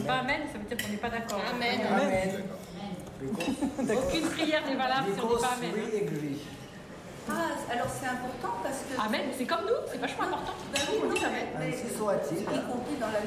dit pas amen, ça veut dire qu'on n'est pas d'accord. Amen. Amen. Aucune prière n'est valable si on dit pas amen. Because we agree. Ah, alors c'est important parce que... Amen, c'est comme nous, c'est vachement important. Ben oui, On non, dit amen. mais Ainsi soit-il. y compris dans la